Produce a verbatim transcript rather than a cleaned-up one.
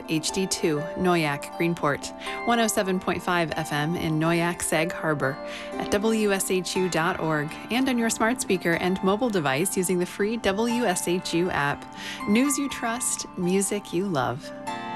H D two, Noyak, Greenport, one oh seven point five F M in Noyak, Sag Harbor, at W S H U dot org, and on your smart speaker and mobile device using the free W S H U app. News you trust, music you love.